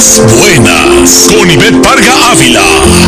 Buenas, con Ivette Parga Ávila.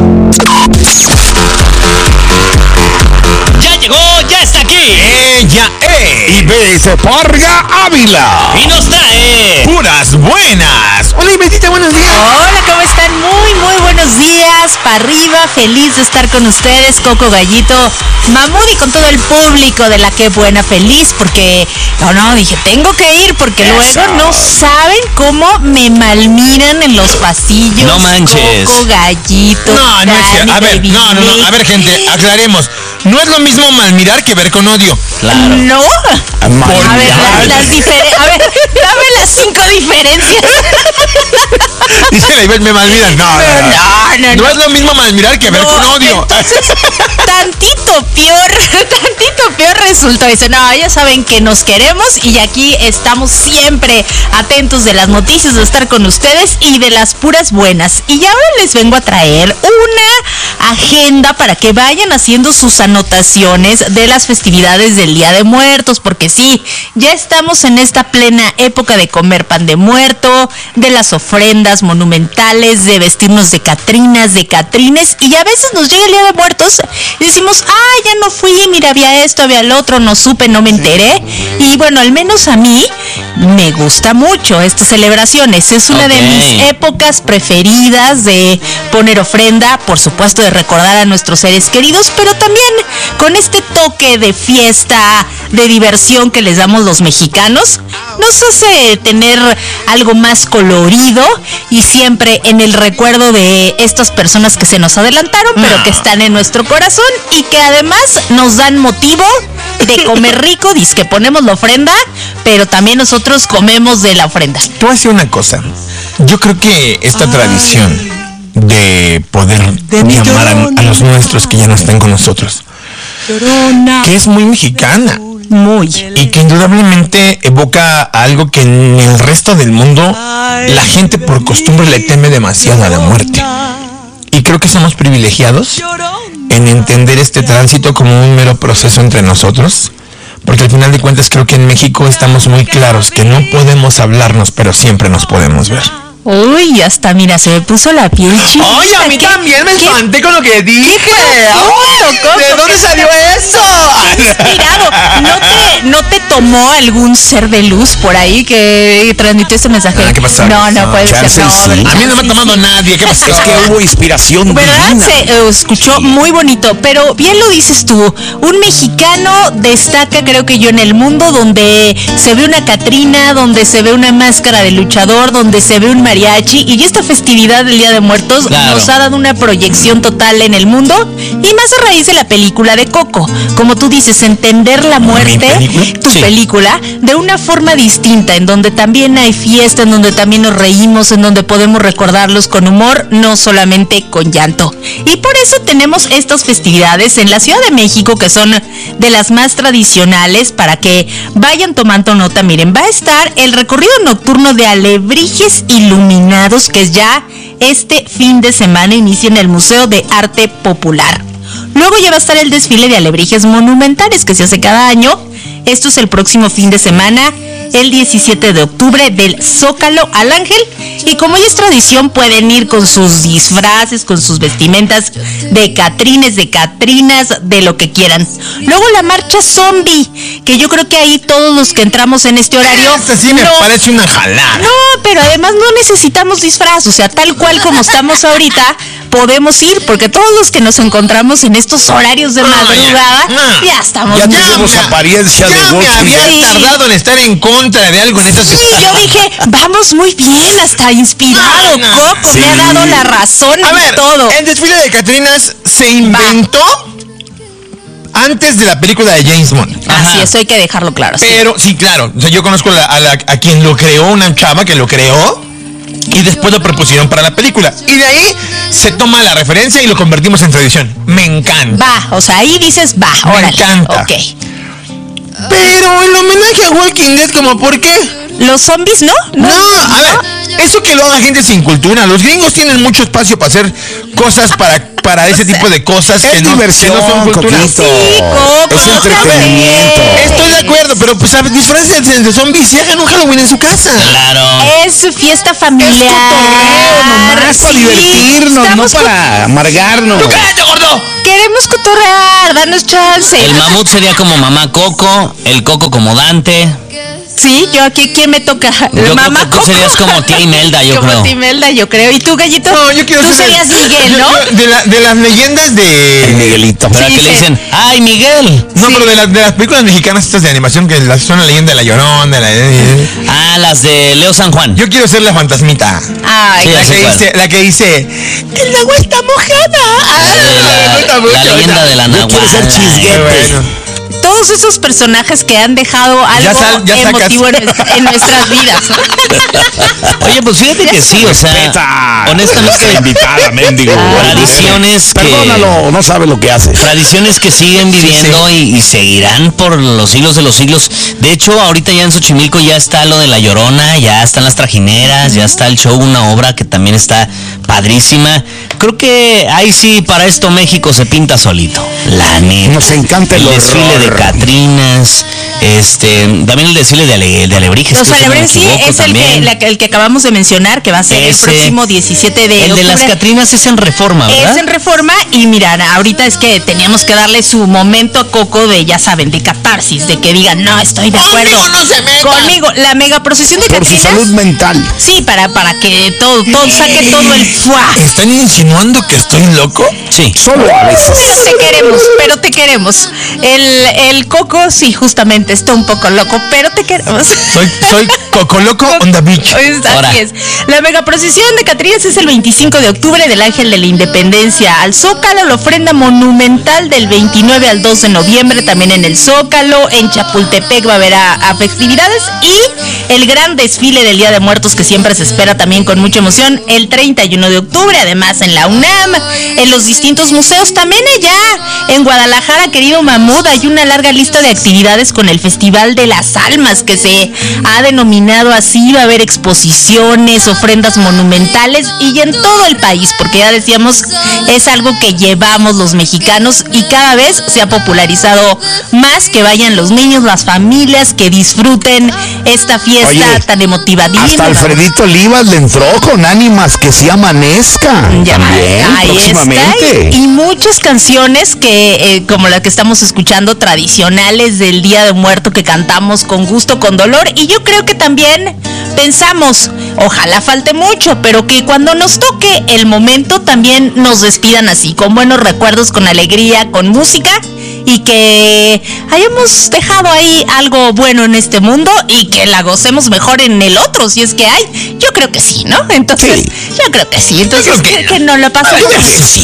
Ya llegó, ya está aquí. Ella es Ivette Parga Ávila. Y nos trae puras buenas. Hola, Ivetita, buenos días. Hola, ¿cómo están? Muy buenos días. Para arriba, feliz de estar con ustedes, Coco, Gallito, Mamut y con todo el público de La Qué Buena, feliz porque, dije, tengo que ir porque luego no saben cómo me malmiran en los pasillos. No manches. Coco, Gallito, No es cierto. A ver, a ver, gente, aclaremos. No es lo mismo malmirar que ver con odio. Claro. ¿No? A ver, las diferencias. A ver, dame las 5 diferencias. Dice la Ivette, me malmiran. No es lo mismo malmirar que ver con odio. Entonces, tantito peor resultó eso. No, ya saben que nos queremos y aquí estamos siempre atentos de las noticias, de estar con ustedes y de las puras buenas. Y ahora les vengo a traer una agenda para que vayan haciendo sus anotaciones de las festividades del Día de Muertos, porque sí, ya estamos en esta plena época de comer pan de muerto, de las ofrendas monumentales, de vestirnos de catrinas, de catrines, y a veces nos llega el Día de Muertos y decimos, ya no fui, mira, había esto, había el otro, no supe, no me enteré. Y bueno, al menos a mí me gusta mucho estas celebraciones. Es una de mis épocas preferidas de poner ofrenda, por supuesto de recordar a nuestros seres queridos, pero también con este toque de fiesta, de diversión que les damos los mexicanos, nos hace tener algo más colorido y siempre en el recuerdo de estas personas que se nos adelantaron, pero que están en nuestro corazón y que además nos dan motivo de comer rico. Dice que ponemos la ofrenda, pero también nosotros comemos de la ofrenda. Te voy a decir una cosa. Yo creo que esta tradición de poder llamar a los nuestros que ya no están con nosotros, que es muy mexicana. Y que indudablemente evoca algo que en el resto del mundo la gente por costumbre le teme demasiado a la muerte. Y creo que somos privilegiados en entender este tránsito como un mero proceso entre nosotros, porque al final de cuentas creo que en México estamos muy claros que no podemos hablarnos, pero siempre nos podemos ver. Uy, hasta mira, se me puso la piel chinita. Oye, a mí también me espanté con lo que dije. ¿De dónde salió eso? Inspirado. ¿No te tomó algún ser de luz por ahí que transmitió ese mensaje? ¿Qué pasó? No puede ser. A mí no me ha tomado nadie. ¿Qué pasó? Es que hubo inspiración ¿verdad? divina. Se escuchó muy bonito, pero bien lo dices tú. Un mexicano destaca, creo que yo, en el mundo donde se ve una catrina, donde se ve una máscara de luchador, donde se ve un mariachi, y esta festividad del Día de Muertos nos ha dado una proyección total en el mundo, y más a raíz de la película de Coco. Como tú dices, entender la muerte, película, de una forma distinta, en donde también hay fiesta, en donde también nos reímos, en donde podemos recordarlos con humor, no solamente con llanto. Y por eso tenemos estas festividades en la Ciudad de México, que son de las más tradicionales, para que vayan tomando nota. Miren, va a estar el recorrido nocturno de alebrijes iluminados, que es ya este fin de semana, inicia en el Museo de Arte Popular. Luego ya va a estar el desfile de alebrijes monumentales que se hace cada año. Esto es el próximo fin de semana, el 17 de octubre, del Zócalo al Ángel. Y como ya es tradición, pueden ir con sus disfraces, con sus vestimentas de catrines, de catrinas, de lo que quieran. Luego la marcha zombie, que yo creo que ahí todos los que entramos en este horario... Sí me parece una jalada. No, pero además no necesitamos disfraz, o sea, tal cual como estamos ahorita, podemos ir, porque todos los que nos encontramos en estos horarios de madrugada, ya estamos... Ya tenemos apariencia de me había tardado en estar en contra de algo en esta ciudad. Yo dije, vamos muy bien, hasta inspirado, Coco, me ha dado la razón en todo. El desfile de catrinas se inventó antes de la película de James Bond. Así es, hay que dejarlo claro. Pero, sí, claro, o sea, yo conozco a quien lo creó, una chava que lo creó, y después lo propusieron para la película. Y de ahí se toma la referencia y lo convertimos en tradición. Me encanta. O sea, ahí dices, órale. Me encanta. Ok. Pero el homenaje a Walking Dead, ¿como por qué? Los zombies, ¿no? No, a ver, eso que lo haga gente sin cultura. Los gringos tienen mucho espacio para hacer cosas para ese tipo de cosas Es que no son cultura. Coquito. Sí, Coco, Es entretenimiento. Estoy de acuerdo, pero pues disfrácense de zombies y hagan un Halloween en su casa. Claro. Es fiesta familiar. Es cotorreo nomás para Sí, divertirnos, no estamos para amargarnos. ¡Cállate, gordo! Queremos cotorrear, danos chance. El mamut sería como mamá Coco, el Coco como Dante. Sí, yo aquí, ¿quién me toca? Yo Mamá creo que tú Coco. serías como tía Imelda, yo como creo. tía Imelda, yo creo. ¿Y tú, Gallito? No, yo quiero Tú ser serías Miguel, ¿no? De las leyendas El de... Miguelito. ¿Verdad Sí, que le sí. dicen, ¡ay, Miguel! No, pero de las películas mexicanas estas de animación que son la leyenda de la Llorona, Ah, las de Leo San Juan. yo quiero ser la fantasmita. Ay, Sí, La así que cual. la que dice, el agua está mojada. Me gusta mucho, La leyenda de la Yo quiero ser Nahuala. chisguete. Bueno. todos esos personajes que han dejado algo ya emotivo en nuestras vidas. Oye, pues fíjate que sí, o sea, Respeta. honestamente, Invitada, mendigo. tradiciones que... Perdónalo, no sabe lo que hace. Tradiciones que siguen viviendo y seguirán por los siglos de los siglos. De hecho, ahorita ya en Xochimilco ya está lo de La Llorona, ya están las trajineras, ya está el show, una obra que también está padrísima. Creo que ahí sí, para esto México se pinta solito. La neta. Nos encanta el desfile de horror. Catrinas, también el desfile de Alebrijes. Los que si no me Alebrijes, sí, equivoco, es el que acabamos de mencionar, que va a ser Ese. el próximo 17 de El de las octubre. Catrinas es en Reforma, ¿verdad? Es en Reforma y mira, ahorita es que teníamos que darle su momento a Coco de, ya saben, de catarsis, de que digan, no, estoy de acuerdo. Conmigo no se metan. Conmigo, la mega procesión de Por su Catrinas. salud mental. Sí, para que todo saque todo el fuá. ¿Están insinuando que estoy loco? Sí. Solo a veces. Pero te queremos. El Coco, sí, justamente, está un poco loco, pero te queremos. Soy Coco Loco on the beach. Ahora. Así es. La megaprocesión de Catrinas es el 25 de octubre del Ángel de la Independencia al Zócalo, la ofrenda monumental del 29 al 2 de noviembre también en el Zócalo, en Chapultepec va a haber a festividades y el gran desfile del Día de Muertos que siempre se espera también con mucha emoción el 31 de octubre, además en la UNAM, en los distintos museos, también allá en Guadalajara, querido Mamut, hay una larga lista de actividades con el Festival de las Almas que se ha denominado así, va a haber exposiciones, ofrendas monumentales y en todo el país, porque ya decíamos, es algo que llevamos los mexicanos y cada vez se ha popularizado más, que vayan los niños, las familias, que disfruten esta fiesta Oye, tan emotiva. Dime, Hasta Mamut. Alfredito Olivas le entró con ánimas que sí amanezca. Ya, También, ahí próximamente. está. Y muchas canciones que, como la que estamos escuchando, tradicionales del Día de Muerto, que cantamos con gusto, con dolor. Y yo creo que también pensamos, ojalá falte mucho, pero que cuando nos toque el momento también nos despidan así, con buenos recuerdos, con alegría, con música. Y que hayamos dejado ahí algo bueno en este mundo y que la gocemos mejor en el otro, si es que hay. Yo creo que sí, ¿no? Entonces, Sí. yo creo que sí. Entonces, Yo creo que no lo pasamos. Yo creo que sí.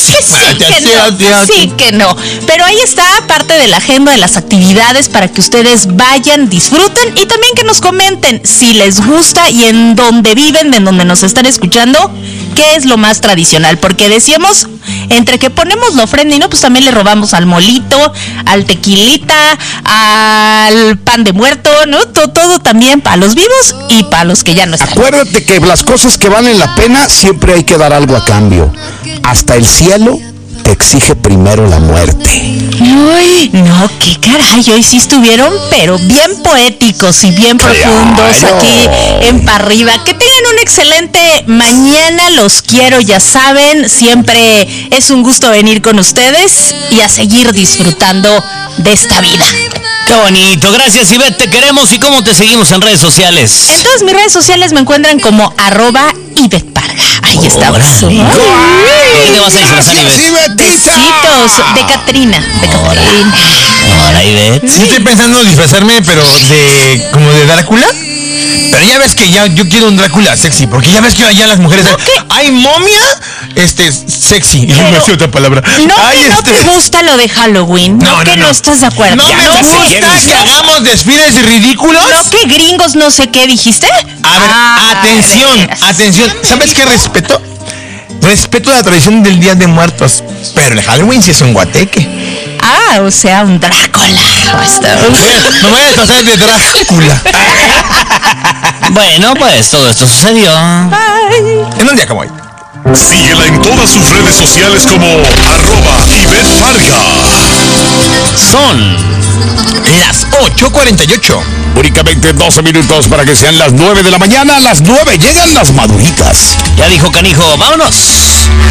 Sí, que no. Pero ahí está parte de la agenda de las actividades para que ustedes vayan, disfruten y también que nos comenten si les gusta y en donde viven, en donde nos están escuchando, qué es lo más tradicional. Porque decíamos, entre que ponemos la ofrenda y no, pues también le robamos al molito, al tequilita, al pan de muerto, ¿no? Todo también para los vivos y para los que ya no están. Acuérdate que las cosas que valen la pena siempre hay que dar algo a cambio. Hasta el cielo te exige primero la muerte. Uy, no, qué caray, hoy sí estuvieron, pero bien poéticos y bien profundos Claro. aquí en Pa' Arriba. Que tengan un excelente mañana, los quiero, ya saben, siempre es un gusto venir con ustedes y a seguir disfrutando de esta vida. Qué bonito. Gracias, Ivette. Te queremos. ¿Y cómo te seguimos en redes sociales? En todas mis redes sociales me encuentran como @IvetteParga. Ahí estamos. Órale. ¿Qué te vas a disfrazar, Ivette? Besitos de Catrina. Hola, Ivette. Sí, estoy pensando en disfrazarme, pero como de Drácula. Pero ya ves que yo quiero un Drácula sexy, porque ya ves que allá las mujeres hay momia, sexy. Y no me hace otra palabra. No, Ay, que no te gusta lo de Halloween. No, que no estás de acuerdo. No me Ya gusta sé. que hagamos desfiles ridículos. No, que gringos no sé qué dijiste. A ver, atención. ¿Sabes qué respeto? Respeto la tradición del Día de Muertos, pero el Halloween sí es un guateque. O sea, un Drácula. Me voy a disfrazar de Drácula. Bueno, pues todo esto sucedió en un día como hoy. Síguela en todas sus redes sociales como @IvetFarja. Son Las 8:48. Únicamente 12 minutos para que sean las 9 de la mañana. A las 9 llegan las maduritas. Ya dijo Canijo, vámonos.